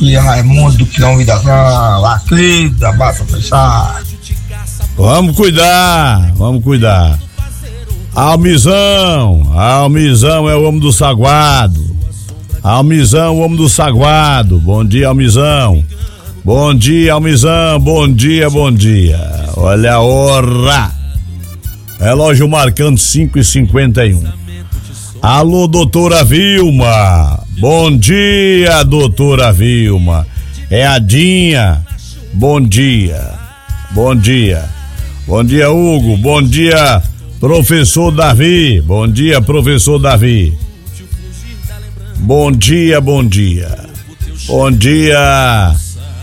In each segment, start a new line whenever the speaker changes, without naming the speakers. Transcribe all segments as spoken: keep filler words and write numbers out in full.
aqui é Raimundo do Quilão Vidação, Lacrida, basta fechar.
Vamos cuidar, vamos cuidar. Almizão, Almizão é o homem do saguado. Almizão, o homem do saguado. Bom dia, Almizão. Bom dia, Almizão. Bom dia, bom dia. Olha a hora. Relógio marcando cinco e cinquenta e um. Alô, doutora Vilma. Bom dia, doutora Vilma. É a Dinha. Bom dia. Bom dia. Bom dia, Hugo. Bom dia, professor Davi. Bom dia, professor Davi. Bom dia, bom dia. Bom dia.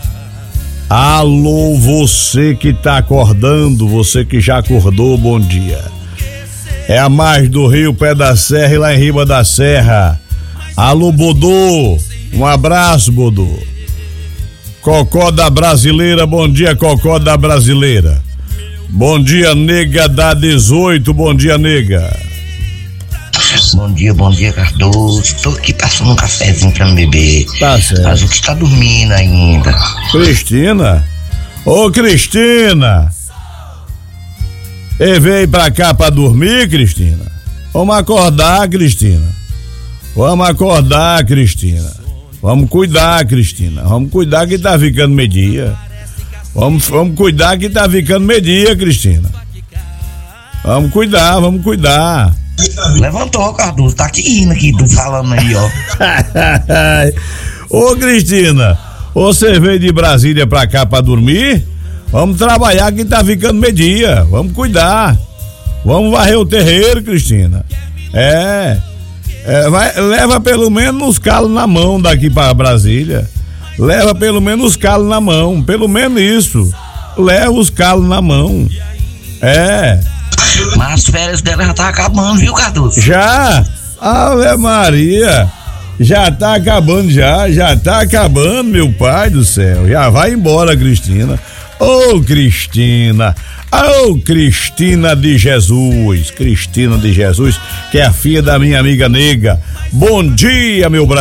Alô, você que tá acordando, você que já acordou, bom dia. É a mais do Rio, pé da serra e lá em Riba da Serra. Alô, Bodô. Um abraço, Bodô. Cocó da Brasileira, bom dia, Cocó da Brasileira. Bom dia, nega da dezoito, bom dia, nega.
Bom dia, bom dia, Cardoso. Tô aqui passando um cafezinho pra me beber.
Tá certo.
Mas o que está dormindo ainda.
Cristina? Ô, Cristina! E veio pra cá pra dormir, Cristina? Vamos acordar, Cristina. Vamos acordar, Cristina. Vamos cuidar, Cristina. Vamos cuidar que tá ficando meio-dia. Vamos, vamos cuidar que tá ficando meio-dia, Cristina. Vamos cuidar, vamos cuidar.
Levantou, Cardoso, tá aqui rindo aqui, tu falando aí, ó.
Ô, Cristina, você veio de Brasília pra cá pra dormir? Vamos trabalhar que tá ficando meio-dia, vamos cuidar. Vamos varrer o terreiro, Cristina. É, é vai, leva pelo menos os calos na mão daqui pra Brasília. Leva pelo menos os calos na mão, pelo menos isso. Leva os calos na mão. É.
Mas as férias dela já tá acabando, viu, Cardoso?
Já? Ave Maria, já tá acabando já, já tá acabando, meu pai do céu. Já vai embora, Cristina. Ô, oh, Cristina, ô, oh, Cristina de Jesus, Cristina de Jesus, que é a filha da minha amiga nega. Bom dia, meu Brasil.